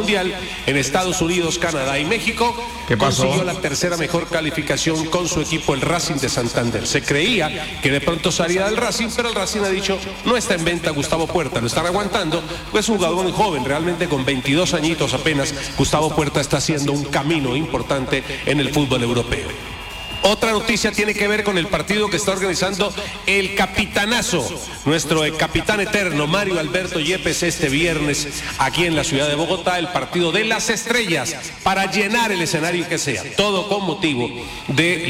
Mundial en Estados Unidos, Canadá y México. ¿Qué pasó? Consiguió la tercera mejor calificación con su equipo, el Racing de Santander. Se creía que de pronto salía del Racing, pero el Racing ha dicho, no está en venta Gustavo Puerta, lo están aguantando, pues es un jugador muy joven, realmente con 22 añitos apenas. Gustavo Puerta está haciendo un camino importante en el fútbol europeo. Otra noticia tiene que ver con el partido que está organizando el capitanazo, nuestro capitán eterno, Mario Alberto Yepes, este viernes aquí en la ciudad de Bogotá, el partido de las estrellas, para llenar el escenario que sea. Todo con motivo de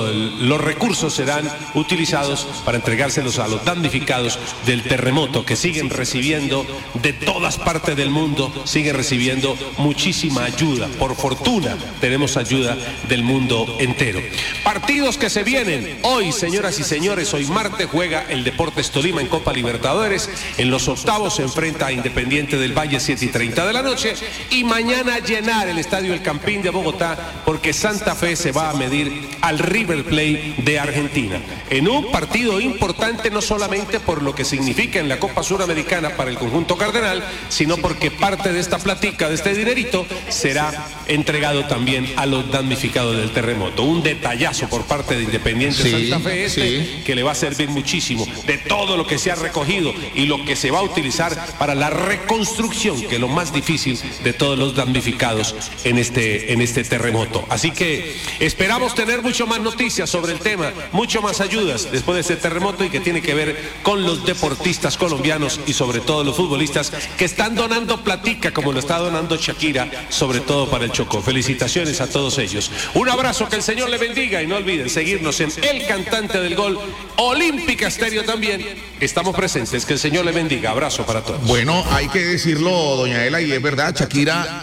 los recursos serán utilizados para entregárselos a los damnificados del terremoto, que siguen recibiendo de todas partes del mundo, siguen recibiendo muchísima ayuda. Por fortuna tenemos ayuda del mundo entero. Partidos que se vienen hoy, señoras y señores. Hoy martes juega el Deportes Tolima en Copa Libertadores. En los octavos se enfrenta a Independiente del Valle, 7:30 de la noche. Y mañana llenar el estadio El Campín de Bogotá, porque Santa Fe se va a medir al River Plate de Argentina. En un partido importante, no solamente por lo que significa en la Copa Suramericana para el conjunto cardenal, sino porque parte de esta platica, de este dinerito, será entregado también a los damnificados del terremoto. Un detallazo por parte de Independiente Santa Fe que le va a servir muchísimo de todo lo que se ha recogido y lo que se va a utilizar para la reconstrucción, que es lo más difícil de todos los damnificados en este terremoto. Así que esperamos tener mucho más noticias sobre el tema, mucho más ayudas después de este terremoto, y que tiene que ver con los deportistas colombianos y sobre todo los futbolistas que están donando platica, como lo está donando Shakira, sobre todo para el Chocó. Felicitaciones a todos ellos. Un abrazo, que el Señor le bendiga, y no olviden seguirnos en El Cantante del Gol, Olímpica Estéreo también. Estamos presentes, que el Señor le bendiga. Abrazo para todos. Bueno, hay que decirlo, doña Ela, y es verdad, Shakira,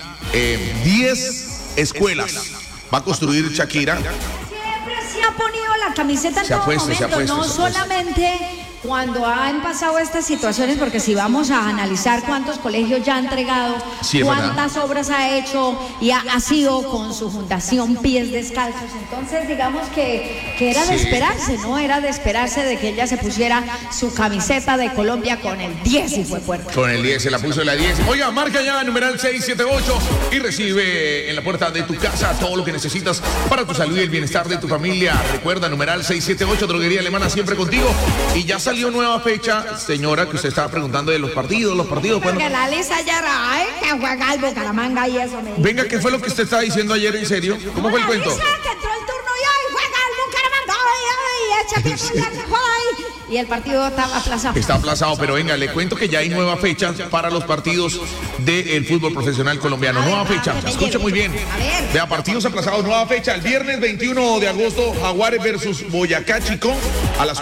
10 escuelas va a construir Shakira. Siempre se ha ponido la camiseta en todo momento, no solamente cuando han pasado estas situaciones, porque si vamos a analizar cuántos colegios ya ha entregado, cuántas obras ha hecho y ha sido con su fundación Pies Descalzos, entonces digamos que era de esperarse, ¿no? Era de esperarse de que ella se pusiera su camiseta de Colombia con el 10 y fue fuerte. Con el 10, se la puso la 10. Oiga, marca ya numeral 678 y recibe en la puerta de tu casa todo lo que necesitas para tu salud y el bienestar de tu familia. Recuerda, numeral 678, Droguería Alemana, siempre contigo. Y ya salió nueva fecha, señora, que usted estaba preguntando de los partidos, porque ¿cuándo? la lista ya que juega el Bucaramanga y eso. Venga, ¿qué fue lo que usted estaba diciendo ayer, en serio? ¿Cómo fue el cuento? Que entró el turno y juega el Bucaramanga y echa tiempo ya que juega ahí. Y el partido está aplazado. Está aplazado, pero venga, le cuento que ya hay nueva fecha para los partidos del fútbol profesional colombiano. Nueva fecha, escuche muy bien. Vea, partidos aplazados, nueva fecha. El viernes 21 de agosto, Jaguares versus Boyacá Chicó a las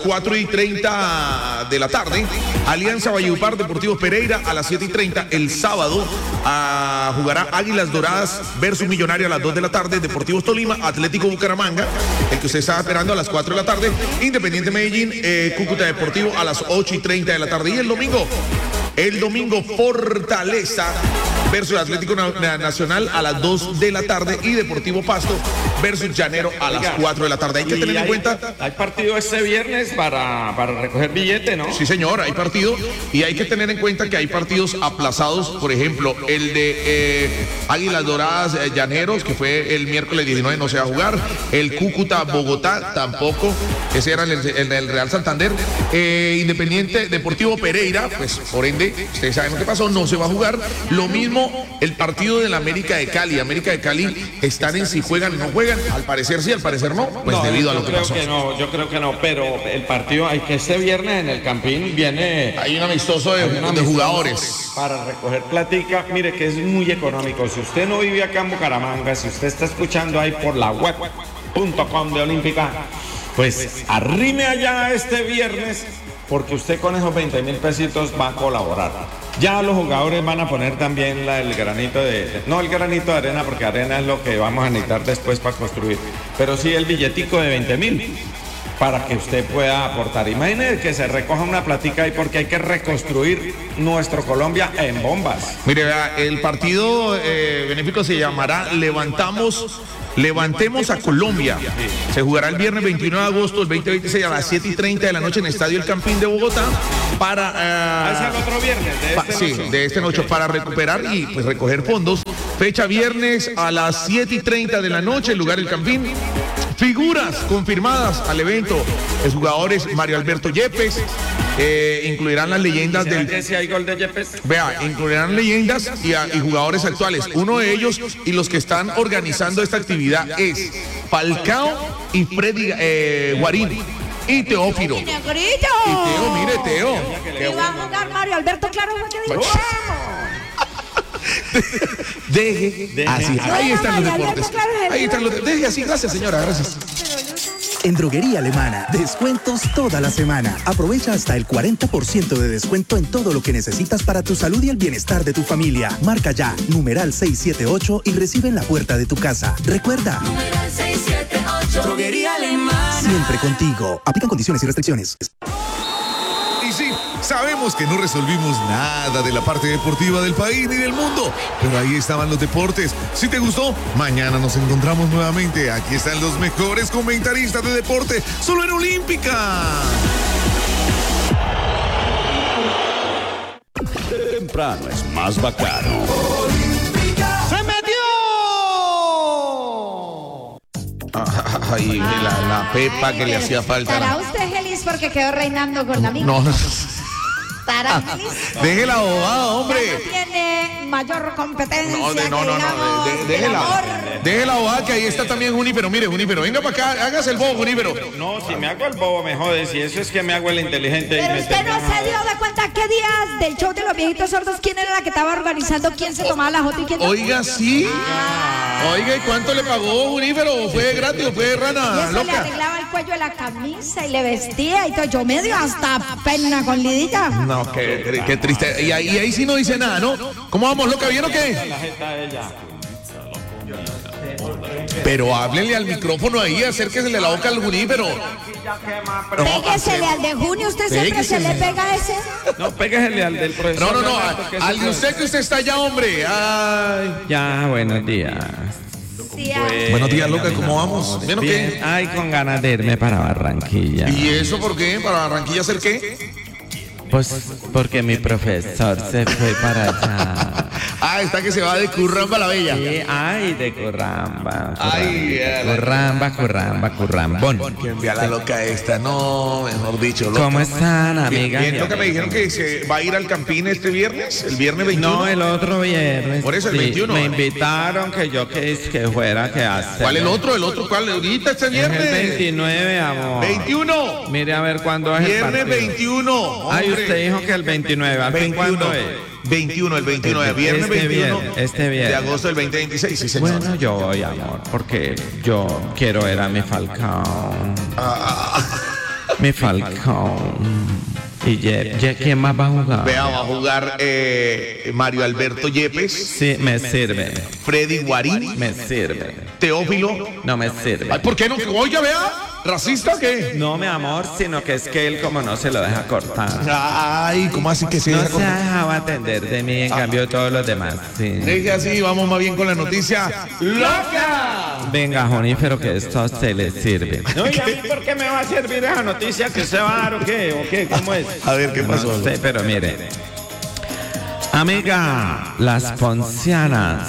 4:30 de la tarde. Alianza Valledupar, Deportivo Pereira a las 7:30. El sábado jugará Águilas Doradas versus Millonario a las 2 de la tarde. Deportivos Tolima, Atlético Bucaramanga, el que usted estaba esperando, a las 4 de la tarde. Independiente Medellín, Cúcuta Deportivo a las 8:30 de la tarde. Y el domingo Fortaleza versus Atlético Nacional a las 2 de la tarde y Deportivo Pasto versus Llanero a las 4 de la tarde. Hay que tener en cuenta. Hay partido este viernes para recoger billete, ¿no? Sí, señor, hay partido, y hay que tener en cuenta que hay partidos aplazados. Por ejemplo, el de Águilas Doradas Llaneros, que fue el miércoles 19, no se va a jugar. El Cúcuta Bogotá tampoco, ese era el del Real Santander. Independiente Deportivo Pereira, pues por ende, ustedes saben lo que pasó, no se va a jugar. Lo mismo el partido del América de Cali. América de Cali están en si juegan o no juegan. Al parecer sí, al parecer no, pues debido a lo que pasó. Yo creo que no, pero el partido, hay que este viernes en el Campín viene... Hay un amistoso de jugadores. Para recoger platica, mire que es muy económico. Si usted no vive acá en Bucaramanga, si usted está escuchando ahí por la web.com de Olímpica, pues arrime allá este viernes, porque usted con esos 20.000 pesitos va a colaborar. Ya los jugadores van a poner también el granito no el granito de arena, porque arena es lo que vamos a necesitar después para construir, pero sí el billetico de 20.000 para que usted pueda aportar. Imagínese que se recoja una platica ahí, porque hay que reconstruir nuestro Colombia en bombas. Mire, vea, el partido benéfico se llamará Levantamos Levantemos a Colombia. Se jugará el viernes 21 de agosto del 2026 a las 7:30 de la noche en el Estadio El Campín de Bogotá para... es el otro viernes de este noche, para recuperar y pues recoger fondos. Fecha viernes a las 7:30 de la noche, el lugar El Campín. Figuras confirmadas al evento. Los jugadores Mario Alberto Yepes. Incluirán las leyendas del... que si hay gol de Yepes? Vea, incluirán leyendas y jugadores actuales. Uno de ellos y los que están organizando esta actividad es Falcao y Freddy Guarín. Y Teófilo. Y Teo, mire, Teo. Y va a jugar Mario Alberto, claro, que dijo. Deje así. Ahí están los deportes. Ahí están los... Deje así. Gracias, señora. Gracias. En Droguería Alemana, descuentos toda la semana. Aprovecha hasta el 40% de descuento en todo lo que necesitas para tu salud y el bienestar de tu familia. Marca ya, numeral 678 y recibe en la puerta de tu casa. Recuerda, numeral 678. Droguería Alemana. Siempre contigo. Aplican condiciones y restricciones. Y sí, sabemos que no resolvimos nada de la parte deportiva del país ni del mundo, pero ahí estaban los deportes. Si te gustó, mañana nos encontramos nuevamente. Aquí están los mejores comentaristas de deporte, solo en Olímpica. Temprano es más bacano. ¡Se metió! Ay, la pepa que le hacía falta. ¿Estará usted feliz porque quedó reinando con la amiga? No. ¿Estará feliz? Deje la bobada, hombre. Ya no tiene mayor competencia. Deje la bobada, que ahí está también Junípero. Mire, Junípero, venga para acá, hágase el bobo, Junípero. No, si me hago el bobo me jode, si eso es que me hago el inteligente. Pero usted no se dio de cuenta qué días del show de los viejitos sordos, quién era la que estaba organizando, quién se tomaba la foto y quién no. Oiga, sí. Oiga, ¿y cuánto le pagó Junípero? ¿Fue gratis o fue de rana Y eso loca? le arreglaba el cuello de la camisa y le vestía y todo. Yo medio hasta pena con lidita. No, qué triste. Y ahí sí no dice nada, ¿no? ¿Cómo vamos, loca? ¿Bien o qué? Pero háblele al micrófono ahí, acérquesele la boca al Junípero. Péguesele al de Junio, usted siempre se le pega a ese. No, péguesele al del profesor. No, al de usted que usted está allá, hombre. Ay. Ya, buenos días. Buenos días, loca, ¿cómo vamos? ¿Bien o qué? Ay, con ganas de irme para Barranquilla. ¿Y eso por qué? ¿Para Barranquilla hacer qué? Pues porque mi profesor se fue para allá. Está que se va de Curramba la Bella. Sí, ay, de Curramba. Ay, Currambón. Que envía la loca esta, no, mejor dicho. Loca. ¿Cómo están, amigas? Bien, loca, me dijeron que se va a ir al Campín este viernes, el viernes 21. No, el otro viernes. Por eso, el 21. Me invitaron que fuera, que hace. ¿Cuál el otro? ¿Cuál? Ahorita este viernes. Es el 29, amor. 21. Mire a ver cuándo es viernes el partido. 21. Ay, usted dijo que el 29. ¿Al fin cuándo es? 21, el 29, viernes 21 este viernes de agosto del 2026, sí, señor. Bueno, yo voy, amor, porque yo quiero ver a mi Falcao. Mi Falcao. ¿Y quién más va a jugar? Vea, va a jugar Mario Alberto Yepes. Sí, me sirve. Freddy Guarín. Me sirve. Teófilo. No me sirve. Ay, ¿por qué no? Oiga, vea. ¿Racista o qué? No, mi amor, sino que es que él como no se lo deja cortar. Ay, ¿cómo así que se no deja cortar? No se dejaba atender de mí, en cambio todos los demás, sí. Deje así, vamos más bien con la noticia loca. Venga, Junípero, que esto se le sirve. No, ¿y a mí por qué me va a servir esa noticia que se va a dar o qué? ¿O qué? ¿Cómo es? A ver, ¿qué pasó? No sé, pero mire. Amiga, las Poncianas.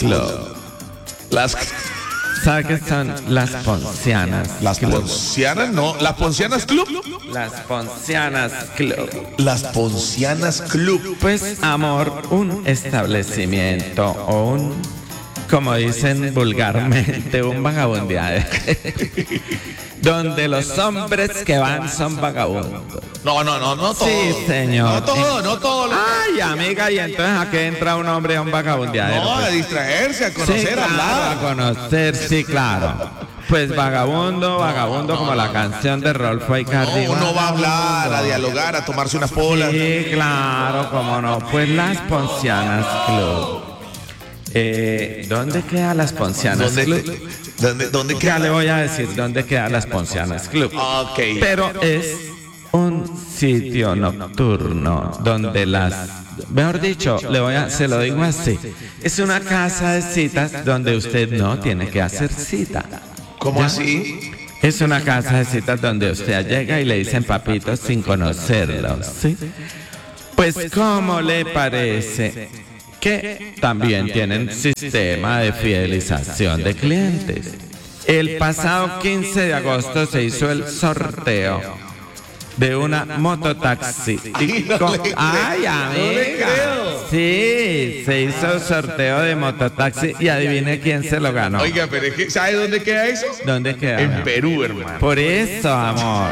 ¿Sabe qué son las Poncianas? ¿Las Poncianas? No, ¿las Poncianas Club? Las Poncianas Club. Las Poncianas Club. Pues, amor, un establecimiento o un, como dicen vulgarmente, un vagabundeado. Donde los hombres que van son vagabundos. No todo. Sí, señor. No todo. Ay, amiga, y entonces ¿a qué entra un hombre a un vagabundeadero? No, a distraerse, a conocer, sí, claro, a hablar. A conocer, sí, claro. Pues vagabundo, como la canción de Rolfo Icardi. Uno va a hablar, a dialogar, a tomarse unas polas. Sí, claro, cómo no. Pues las Poncianas Club. ¿Dónde queda las Poncianas Club? ¿Dónde queda? Ya le voy a decir dónde queda las Poncianas Club. Ok. Pero es un sitio nocturno donde las Mejor dicho, se lo digo así. Es una casa de citas donde usted no tiene que hacer cita. ¿Cómo así? Es una casa de citas donde usted llega y le dicen papito sin conocerlo, ¿sí? Pues, ¿cómo le parece que también tienen sistema de fidelización de clientes? El pasado 15 de agosto se hizo el sorteo de una mototaxi. ¡Ay, amiga! Sí, se hizo el sorteo de mototaxi y adivine quién se lo ganó. Oiga, pero es que, ¿sabe dónde queda eso? ¿Dónde queda? En Perú, hermano. Por eso, amor.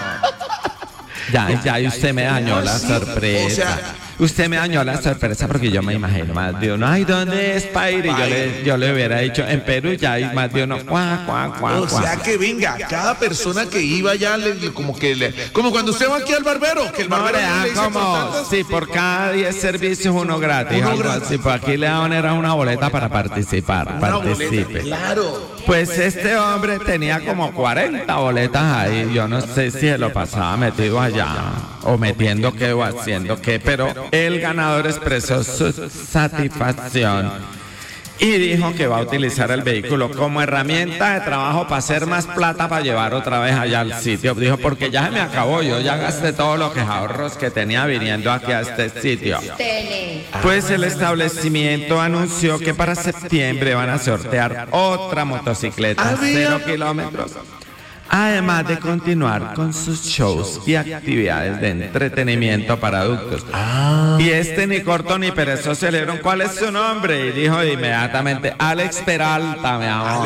Ya, y usted me dañó la sorpresa. O sea, usted me dañó la sorpresa porque yo me imagino más de uno. Ay, ¿dónde es para ir? Y yo le hubiera dicho, en Perú ya hay más de uno. O sea que venga, cada persona que iba ya como cuando usted va aquí al barbero, que el barbero le dice sí, por cada 10 servicios uno gratis. Sí, pues aquí le daban era una boleta para participar. Participe. Claro. Pues este hombre tenía como 40 boletas ahí. Yo no sé si se lo pasaba metido allá o metiendo qué o haciendo qué, pero el ganador expresó su satisfacción y dijo que va a utilizar el vehículo como herramienta de trabajo para hacer más plata para llevar otra vez allá al sitio. Dijo, porque ya se me acabó, yo ya gasté todos los ahorros que tenía viniendo aquí a este sitio. Pues el establecimiento anunció que para septiembre van a sortear otra motocicleta 0 kilómetros. Además de continuar con sus shows y actividades de entretenimiento para adultos. Y ni corto ni perezoso se le dieron cuál es su nombre. Y dijo inmediatamente, Alex Peralta, mi amor.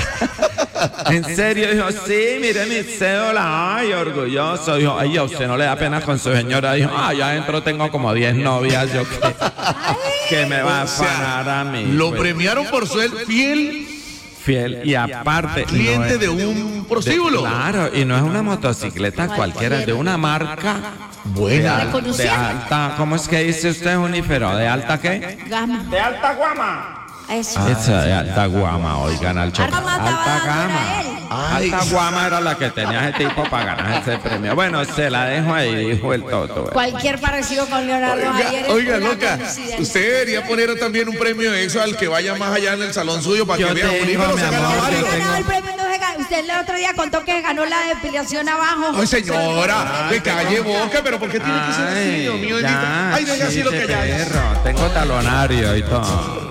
En serio, dijo, sí, mire mi cédula. Ay, orgulloso. Dijo, ay, a usted no le da pena con su señora. Dijo, allá adentro tengo como 10 novias. Yo que me va a afanar a mí. Lo premiaron por ser fiel y aparte cliente de un prostíbulo. Claro, y no es una motocicleta cualquiera, es de una marca buena, de alta, ¿cómo es que dice usted, Junífero? ¿De alta qué? Gama. De alta guama. Eso. Esa de alta guama, oigan al choque. Alta gama. Alta guama era la que tenía ese tipo para ganar ese premio. Bueno, se la dejo ahí, dijo el Toto. Cualquier parecido con Leonardo ayer. Oiga, loca, usted debería poner también un premio de eso al que vaya más allá en el salón suyo para que vea un libro. Usted el otro día contó que ganó la depilación abajo. Ay, señora, me calle boca, pero ¿por qué tiene que ser así, Dios mío? Ay, venga, así lo que ya. Tengo talonario y todo.